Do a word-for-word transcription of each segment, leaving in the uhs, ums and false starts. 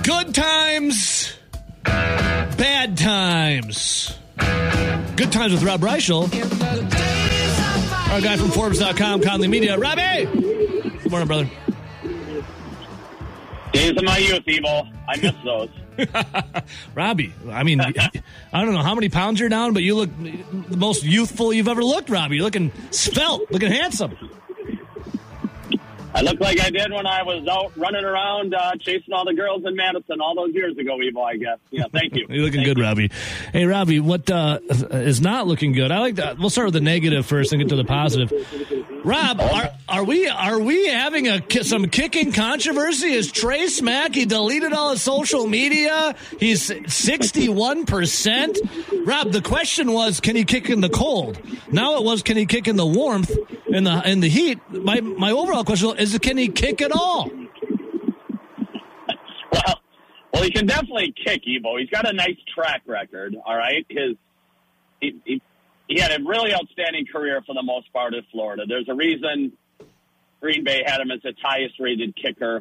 Good times, bad times. Good times with Rob Reichel. Our guy from Forbes dot com, Conley Media. Robbie! Good morning, brother. Days of my youth, Evo. I miss those. Robbie, I mean, I don't know how many pounds you're down, but you look the most youthful you've ever looked, Robbie. You're looking svelte, looking handsome. I look like I did when I was out running around uh, chasing all the girls in Madison all those years ago, Evo, I guess. Yeah, thank you. You're looking thank good, you. Robbie. Hey, Robbie, what uh, is not looking good? I like that. We'll start with the negative first and get to the positive. Rob, are, are we are we having a some kicking controversy? Is Trey Smack, he deleted all his social media. He's sixty-one percent. Rob, the question was, can he kick in the cold? Now it was, can he kick in the warmth, in the in the heat? My my overall question is, can he kick at all? Well, well, he can definitely kick, Evo. He's got a nice track record, all right? His he, he, he had a really outstanding career for the most part at Florida. There's a reason Green Bay had him as its highest-rated kicker.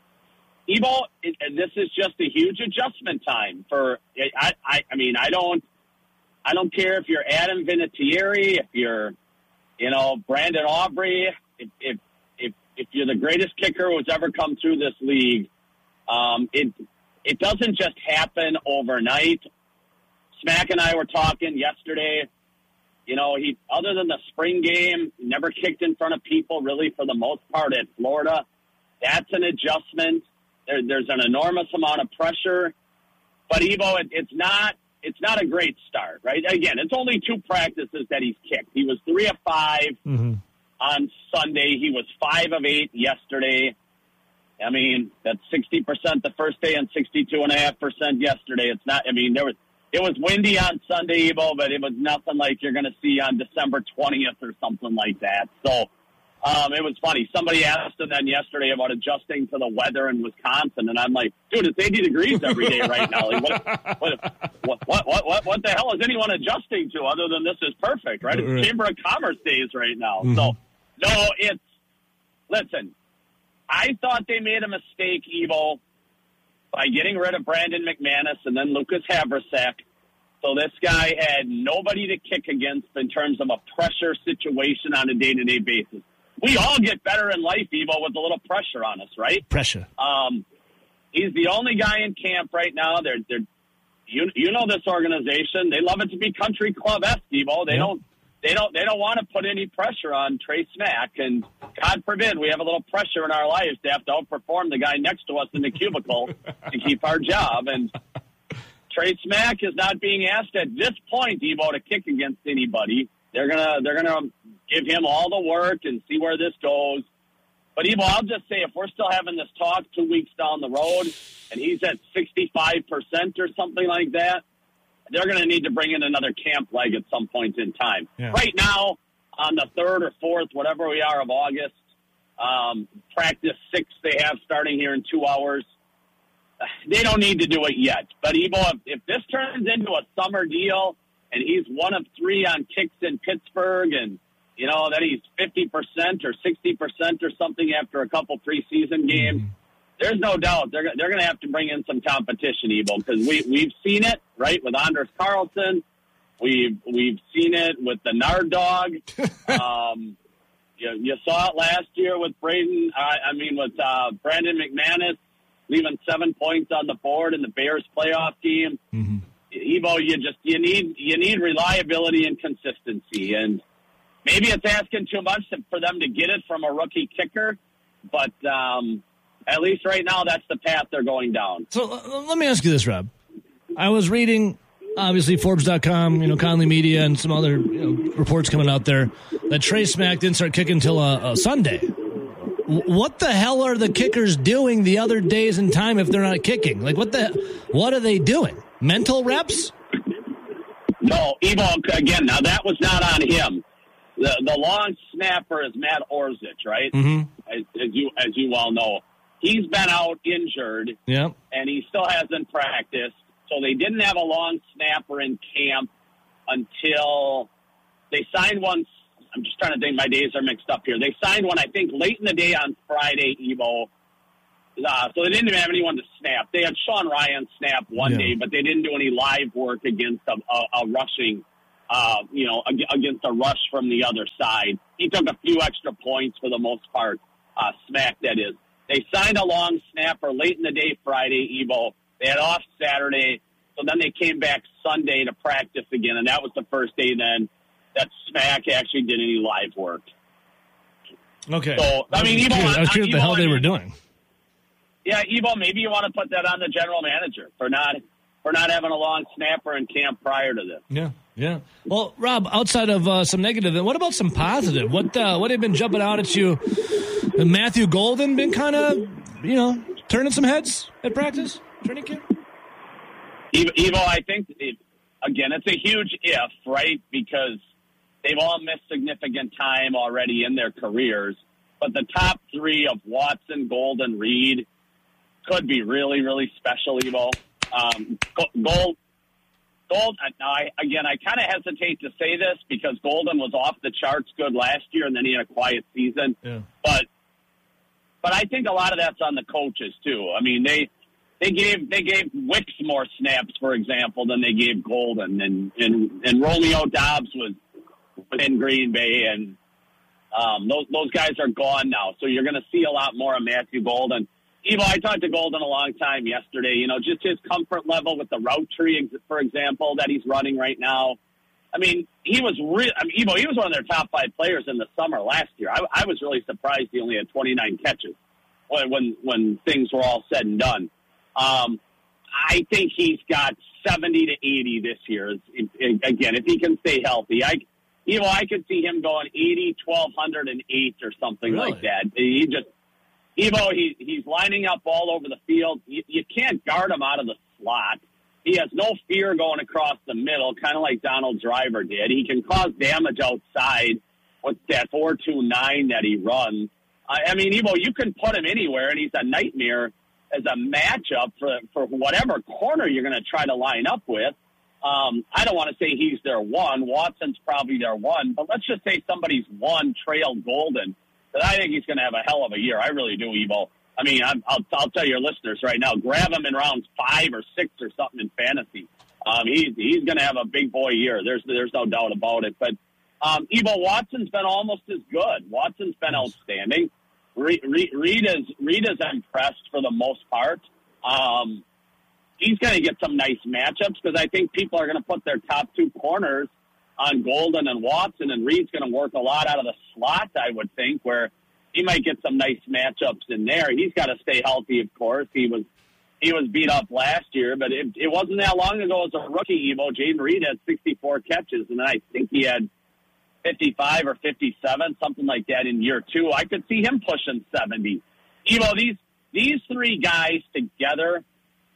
Evo, it, this is just a huge adjustment time for. I, I, I mean, I don't, I don't care if you're Adam Vinatieri, if you're, you know, Brandon Aubrey, if if if, if you're the greatest kicker who's ever come through this league. Um, it it doesn't just happen overnight. Smack and I were talking yesterday. You know, he other than the spring game, never kicked in front of people really for the most part at Florida. That's an adjustment. There, there's an enormous amount of pressure. But Evo, it, it's not it's not a great start, right? Again, it's only two practices that he's kicked. He was three of five mm-hmm. on Sunday. He was five of eight yesterday. I mean, that's sixty percent the first day and sixty-two point five percent yesterday. It's not, I mean, there was, it was windy on Sunday, Evo, but it was nothing like you're going to see on December twentieth or something like that. So um, it was funny. Somebody asked him then yesterday about adjusting to the weather in Wisconsin, and I'm like, dude, it's eighty degrees every day right now. Like, what, what, what, what, what, what the hell is anyone adjusting to other than this is perfect, right? It's Right. Chamber of Commerce days right now. Mm-hmm. So, no, it's, listen, I thought they made a mistake, Evo, by getting rid of Brandon McManus and then Lucas Havrasek. So this guy had nobody to kick against in terms of a pressure situation on a day-to-day basis. We all get better in life, Evo, with a little pressure on us, right? Pressure. Um, he's the only guy in camp right now. They're, they're, you, you know this organization. They love it to be country club-esque, Evo. They Yeah. don't. They don't. They don't want to put any pressure on Trey Smack, and God forbid we have a little pressure in our lives to have to outperform the guy next to us in the cubicle to keep our job. And Trey Smack is not being asked at this point, Evo, to kick against anybody. They're gonna. They're gonna give him all the work and see where this goes. But Evo, I'll just say, if we're still having this talk two weeks down the road, and he's at sixty-five percent or something like that, they're going to need to bring in another camp leg at some point in time. Yeah. Right now, on the third or fourth, whatever we are of August, um, practice six they have starting here in two hours. They don't need to do it yet. But, Evo, if, if this turns into a summer deal and he's one of three on kicks in Pittsburgh and, you know, that he's fifty percent or sixty percent or something after a couple preseason games, mm-hmm. there's no doubt they're they're going to have to bring in some competition, Evo, because we we've seen it right with Anders Carlson, we've we've seen it with the Nard Dog. um, you, you saw it last year with Braden. Uh, I mean with uh, Brandon McManus leaving seven points on the board in the Bears playoff game. Mm-hmm. Evo, you just you need you need reliability and consistency, and maybe it's asking too much to, for them to get it from a rookie kicker, but. Um, At least right now, that's the path they're going down. So uh, let me ask you this, Rob. I was reading, obviously, Forbes dot com, you know, Conley Media, and some other you know, reports coming out there that Trey Smack didn't start kicking until uh, uh, Sunday. W- what the hell are the kickers doing the other days in time if they're not kicking? Like, what the? What are they doing? Mental reps? No, Evo, again, now that was not on him. The the long snapper is Matt Orzich, right? Mm-hmm. As, as you as you well know. He's been out injured, yeah, and he still hasn't practiced. So they didn't have a long snapper in camp until they signed one. I'm just trying to think. My days are mixed up here. They signed one, I think, late in the day on Friday, Evo. Uh, so they didn't even have anyone to snap. They had Sean Ryan snap one yeah. day, but they didn't do any live work against a, a, a rushing, uh, you know, against a rush from the other side. He took a few extra points for the most part, uh, Smack, that is. They signed a long snapper late in the day Friday, Evo. They had off Saturday, so then they came back Sunday to practice again, and that was the first day then that Smack actually did any live work. Okay. So, I mean, Evo, I was curious what the hell they were doing. Yeah, Evo, maybe you want to put that on the general manager for not for not having a long snapper in camp prior to this. Yeah, yeah. Well, Rob, outside of uh, some negative, what about some positive? What uh, what have been jumping out at you? Matthew Golden been kind of, you know, turning some heads at practice, training camp? Evo, I think, it, again, it's a huge if, right? Because they've all missed significant time already in their careers. But the top three of Watson, Golden, Reed could be really, really special, Evo. Um, Gold, Gold. Now, I, again, I kind of hesitate to say this because Golden was off the charts good last year, and then he had a quiet season. Yeah. But, but I think a lot of that's on the coaches too. I mean, they they gave they gave Wicks more snaps, for example, than they gave Golden, and and and Romeo Dobbs was in Green Bay, and um, those those guys are gone now. So you're going to see a lot more of Matthew Golden. Evo, I talked to Golden a long time yesterday. You know, just his comfort level with the route tree, for example, that he's running right now. I mean, he was re- I mean, Evo, he was one of their top five players in the summer last year. I, I was really surprised he only had twenty-nine catches when when, when things were all said and done. Um, I think he's got seventy to eighty this year. Again, if he can stay healthy, I, Evo, I could see him going eighty, twelve oh eight or something really? like that. He just. Evo, he, he's lining up all over the field. You, you can't guard him out of the slot. He has no fear going across the middle, kind of like Donald Driver did. He can cause damage outside with that four two nine that he runs. I, I mean, Evo, you can put him anywhere, and he's a nightmare as a matchup for, for whatever corner you're going to try to line up with. Um, I don't want to say he's their one. Watson's probably their one. But let's just say somebody's one trailed Golden. But I think he's going to have a hell of a year. I really do, Evo. I mean, I'm, I'll, I'll tell your listeners right now, grab him in rounds five or six or something in fantasy. Um, he's he's going to have a big boy year. There's there's no doubt about it. But um, Evo, Watson's been almost as good. Watson's been outstanding. Reed, Reed is Reed is impressed for the most part. Um, he's going to get some nice matchups because I think people are going to put their top two corners on Golden and Watson, and Reed's going to work a lot out of the slot, I would think, where he might get some nice matchups in there. He's got to stay healthy, of course. He was he was beat up last year, but it, it wasn't that long ago as a rookie, Evo. Jaden Reed had sixty-four catches, and I think he had fifty-five or fifty-seven, something like that in year two. I could see him pushing seventy. Evo, these these three guys together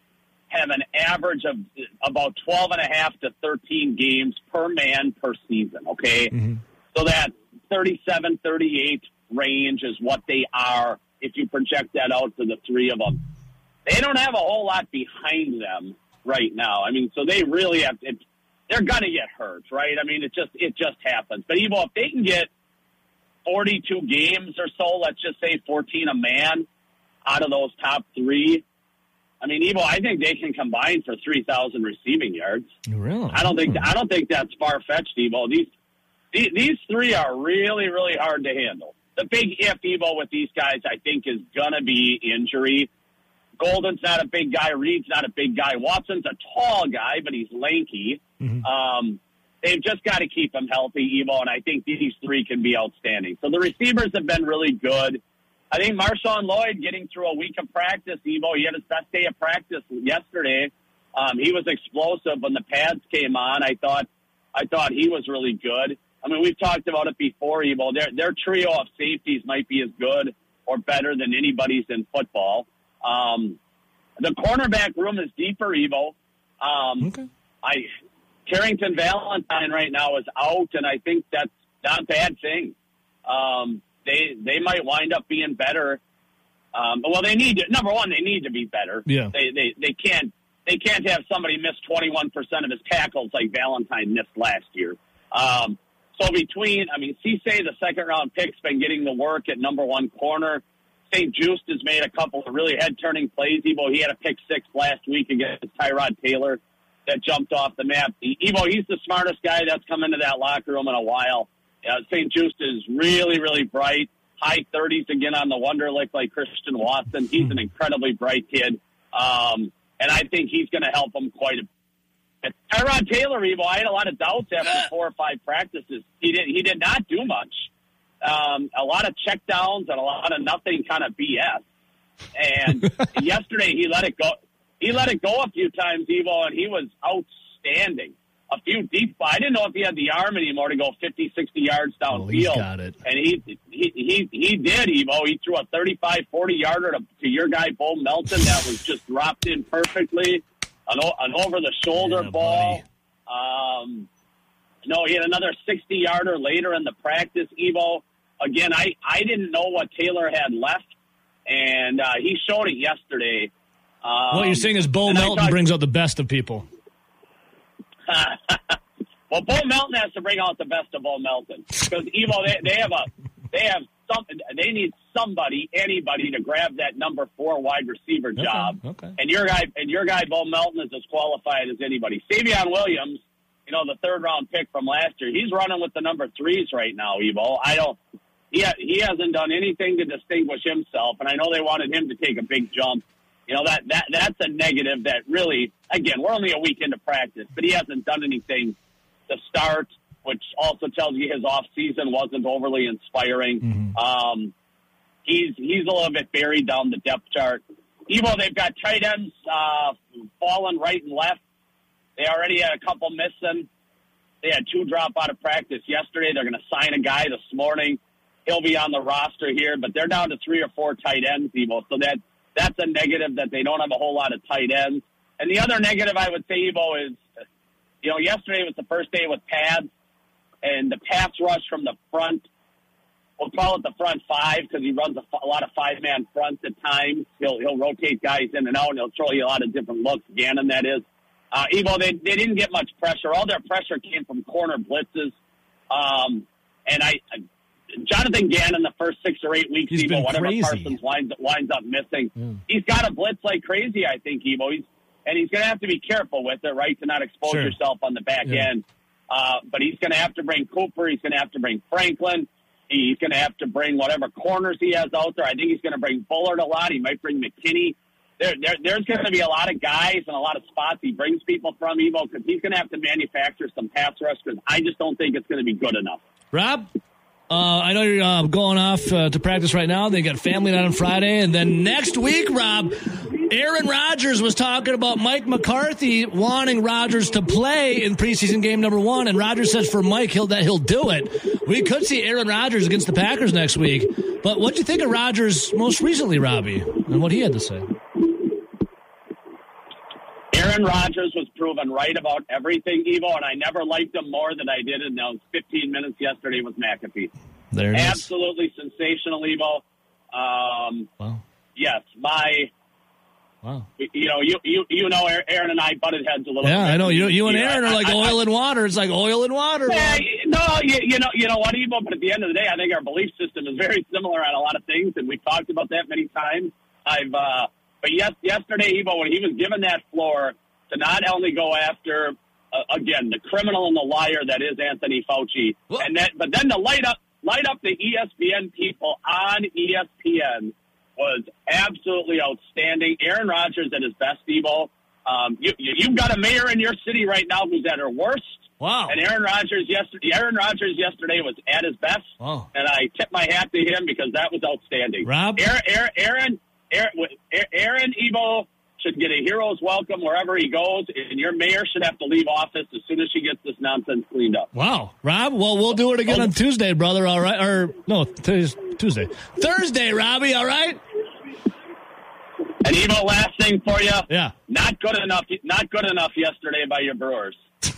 have an average of about twelve and a half to thirteen games per man per season, okay? Mm-hmm. So that thirty-seven, thirty-eight range is what they are if you project that out to the three of them. They don't have a whole lot behind them right now. I mean, so they really have to, they're going to get hurt, right? I mean, it just it just happens. But, Evo, if they can get forty-two games or so, let's just say fourteen a man out of those top three, I mean, Evo, I think they can combine for three thousand receiving yards. Really? I don't think I don't think that's far fetched, Evo. These, these these three are really really hard to handle. The big if, Evo, with these guys, I think, is gonna be injury. Golden's not a big guy. Reed's not a big guy. Watson's a tall guy, but he's lanky. Mm-hmm. Um, they've just got to keep him healthy, Evo, and I think these three can be outstanding. So the receivers have been really good. I think Marshawn Lloyd getting through a week of practice, Evo, he had his best day of practice yesterday. Um, he was explosive when the pads came on. I thought, I thought he was really good. I mean, we've talked about it before, Evo. Their their trio of safeties might be as good or better than anybody's in football. Um, the cornerback room is deeper, Evo. Um, okay. I Carrington Valentine right now is out, and I think that's not a bad thing. Um, They they might wind up being better. Um, well, they need to, number one, they need to be better. Yeah. They they they can't they can't have somebody miss twenty-one percent of his tackles like Valentine missed last year. Um, so between, I mean, Cisse, the second round pick's been getting the work at number one corner. Saint Just has made a couple of really head-turning plays. Evo, he had a pick six last week against Tyrod Taylor that jumped off the map. Evo, he's the smartest guy that's come into that locker room in a while. Uh, Saint Just is really, really bright. High thirties again on the Wonderlic like Christian Watson. He's an incredibly bright kid. Um, and I think he's going to help him quite a bit. Tyrod Taylor, Evo, I had a lot of doubts after four or five practices. He did, he did not do much. Um, a lot of check downs and a lot of nothing kind of B S. And yesterday he let it go. He let it go a few times, Evo, and he was outstanding. A few deep. I didn't know if he had the arm anymore to go fifty, sixty yards downfield. Oh, he's got it. And he, he he he did, Evo. He threw a thirty-five, forty-yarder to, to your guy, Bo Melton, that was just dropped in perfectly. An, an over-the-shoulder yeah, ball. Um, no, he had another sixty-yarder later in the practice, Evo. Again, I, I didn't know what Taylor had left, and uh, he showed it yesterday. Um, what you're saying is Bo Melton thought, brings out the best of people. Well, Bo Melton has to bring out the best of Bo Melton because Evo, they, they have a, they have something. They need somebody, anybody, to grab that number four wide receiver job. Okay, okay. And your guy, and your guy, Bo Melton, is as qualified as anybody. Savion Williams, you know, the third round pick from last year, he's running with the number threes right now. Evo, I don't. He ha- he hasn't done anything to distinguish himself, and I know they wanted him to take a big jump. You know, that, that that's a negative that really, again, we're only a week into practice, but he hasn't done anything to start, which also tells you his off season wasn't overly inspiring. Mm-hmm. Um, he's he's a little bit buried down the depth chart. Evo, they've got tight ends uh, falling right and left. They already had a couple missing. They had two drop out of practice yesterday. They're going to sign a guy this morning. He'll be on the roster here, but they're down to three or four tight ends, Evo. So that that's a negative that they don't have a whole lot of tight ends. And the other negative I would say, Evo, is, you know, yesterday was the first day with pads, and the pass rush from the front, we'll call it the front five because he runs a, a lot of five-man fronts at times. He'll he'll rotate guys in and out, and he'll throw you a lot of different looks. Gannon, that is. Uh, Evo, they, they didn't get much pressure. All their pressure came from corner blitzes. Um, and I, I Jonathan Gannon, the first six or eight weeks, he's Evo, whatever crazy. Parsons winds, winds up missing, yeah. he's got to blitz like crazy, I think, Evo. He's, and he's going to have to be careful with it, right, to not expose sure. yourself on the back yeah. end. Uh, but he's going to have to bring Cooper. He's going to have to bring Franklin. He's going to have to bring whatever corners he has out there. I think he's going to bring Bullard a lot. He might bring McKinney. There, there, there's going to be a lot of guys and a lot of spots he brings people from, Evo, because he's going to have to manufacture some pass rush because I just don't think it's going to be good enough. Rob? Uh, I know you're uh, going off uh, to practice right now. They got family night on Friday. And then next week, Rob, Aaron Rodgers was talking about Mike McCarthy wanting Rodgers to play in preseason game number one. And Rodgers says for Mike, he'll, that he'll do it. We could see Aaron Rodgers against the Packers next week. But what do you think of Rodgers most recently, Robbie, and what he had to say? Aaron Rodgers was proven right about everything, Evo, and I never liked him more than I did in those fifteen minutes yesterday with McAfee. There it Absolutely is. sensational, Evo. Um, wow. Yes, my... Wow. You know, you, you you know, Aaron and I butted heads a little yeah, bit. Yeah, I know. You, you and Aaron I, are like I, oil I, and water. It's like oil and water. Yeah, no, you, you know, you know what, Evo, but at the end of the day, I think our belief system is very similar on a lot of things, and we've talked about that many times. I've... Uh, But yes, yesterday, Evo, when he was given that floor to not only go after, uh, again, the criminal and the liar that is Anthony Fauci, what? and that, but then to light up, light up the E S P N people on E S P N was absolutely outstanding. Aaron Rodgers at his best, Evo. Um, you, you, you've got a mayor in your city right now who's at her worst. Wow. And Aaron Rodgers yesterday, Aaron Rodgers yesterday was at his best. Wow. And I tip my hat to him because that was outstanding. Rob? Aaron, Aaron, Aaron Aaron, Aaron Evo should get a hero's welcome wherever he goes, and your mayor should have to leave office as soon as she gets this nonsense cleaned up. Wow. Rob, well, we'll do it again on Tuesday, brother, all right? Or, no, today's Tuesday. Thursday, Robbie, all right? And Evo, last thing for you. Yeah. Not good enough, not good enough yesterday by your Brewers.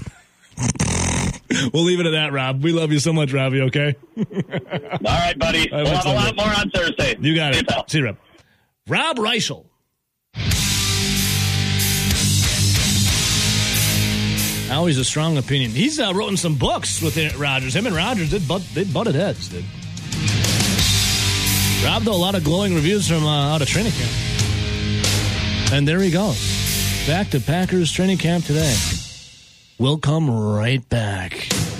We'll leave it at that, Rob. We love you so much, Robbie, okay? All right, buddy. All right, we'll have a lot it. more on Thursday. You got See it. you, pal. See you, Rob. Rob Reischel. Always a strong opinion. He's uh, written some books with Rodgers. Him and Rodgers, they, butt, they butted heads, dude. Rob, though, a lot of glowing reviews from uh, out of training camp. And there he goes. Back to Packers training camp today. We'll come right back.